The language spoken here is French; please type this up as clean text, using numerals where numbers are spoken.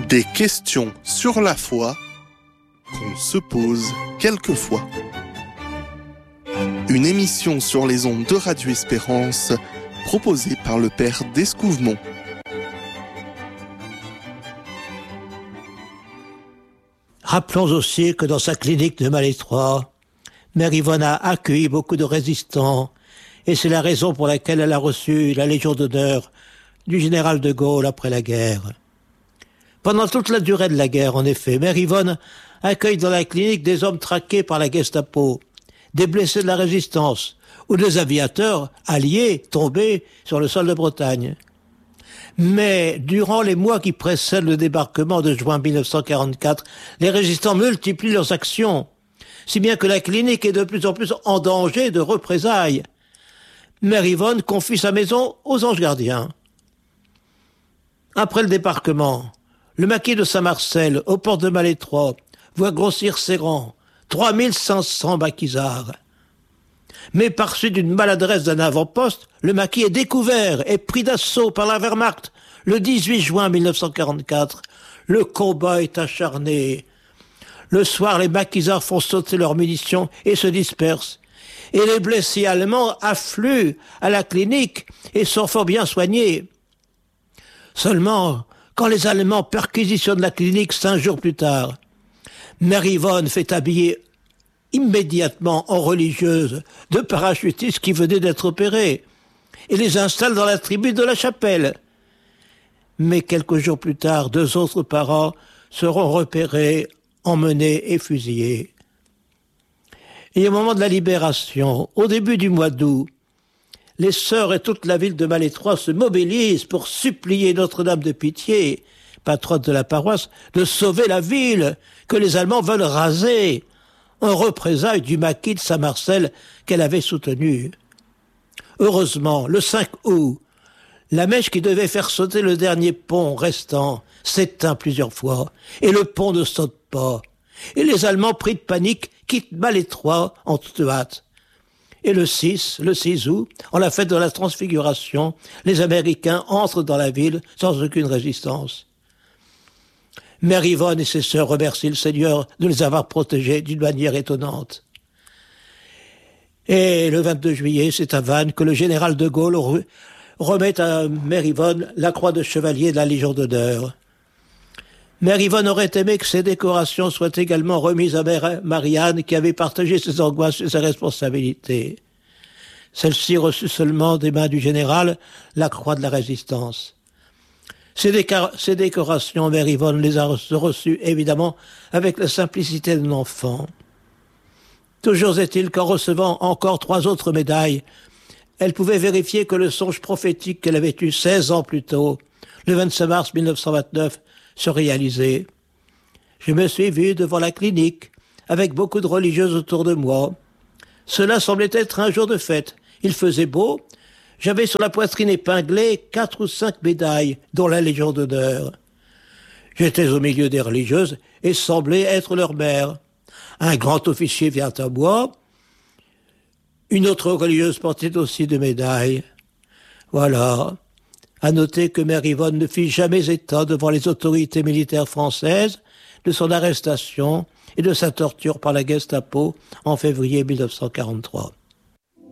Des questions sur la foi qu'on se pose quelquefois. Une émission sur les ondes de Radio Espérance proposée par le père d'Escouvemont. Rappelons aussi que dans sa clinique de Malétroit, Mère Yvonne a accueilli beaucoup de résistants et c'est la raison pour laquelle elle a reçu la Légion d'honneur du général de Gaulle après la guerre. Pendant toute la durée de la guerre, en effet, Mère Yvonne accueille dans la clinique des hommes traqués par la Gestapo, des blessés de la résistance ou des aviateurs alliés tombés sur le sol de Bretagne. Mais durant les mois qui précèdent le débarquement de juin 1944, les résistants multiplient leurs actions, si bien que la clinique est de plus en plus en danger de représailles. Mère Yvonne confie sa maison aux anges gardiens. Après le débarquement, le maquis de Saint-Marcel, aux portes de Malétroit, voit grossir ses rangs, 3500 maquisards. Mais par suite d'une maladresse d'un avant-poste, le maquis est découvert et pris d'assaut par la Wehrmacht le 18 juin 1944. Le combat est acharné. Le soir, les maquisards font sauter leurs munitions et se dispersent. Et les blessés allemands affluent à la clinique et sont fort bien soignés. Seulement, quand les Allemands perquisitionnent la clinique 5 jours plus tard, Mère Yvonne fait habiller immédiatement en religieuse deux parachutistes qui venaient d'être opérés et les installe dans la tribune de la chapelle. Mais quelques jours plus tard, 2 autres parents seront repérés, emmenés et fusillés. Et au moment de la libération, au début du mois d'août, les sœurs et toute la ville de Malétroit se mobilisent pour supplier Notre-Dame de Pitié, patronne de la paroisse, de sauver la ville que les Allemands veulent raser, en représailles du maquis de Saint-Marcel qu'elle avait soutenu. Heureusement, le 5 août, la mèche qui devait faire sauter le dernier pont restant s'éteint plusieurs fois, et le pont ne saute pas. Et les Allemands, pris de panique, quittent Malétroit en toute hâte. Et le 6 août, en la fête de la Transfiguration, les Américains entrent dans la ville sans aucune résistance. Mère Yvonne et ses sœurs remercient le Seigneur de les avoir protégés d'une manière étonnante. Et le 22 juillet, c'est à Vannes que le général de Gaulle remet à Mère Yvonne la croix de chevalier de la Légion d'honneur. Mère Yvonne aurait aimé que ces décorations soient également remises à Mère Marianne, qui avait partagé ses angoisses et ses responsabilités. Celle-ci reçut seulement des mains du général la croix de la résistance. Ces décorations, Mère Yvonne les a reçues, évidemment, avec la simplicité d'un enfant. Toujours est-il qu'en recevant encore 3 autres médailles, elle pouvait vérifier que le songe prophétique qu'elle avait eu 16 ans plus tôt, le 25 mars 1929, se réalisait. Je me suis vu devant la clinique, avec beaucoup de religieuses autour de moi. Cela semblait être un jour de fête. Il faisait beau. J'avais sur la poitrine épinglée 4 ou 5 médailles, dont la Légion d'honneur. J'étais au milieu des religieuses et semblais être leur mère. Un grand officier vient à moi. Une autre religieuse portait aussi des médailles. Voilà. À noter que Mère Yvonne ne fit jamais état devant les autorités militaires françaises de son arrestation et de sa torture par la Gestapo en février 1943.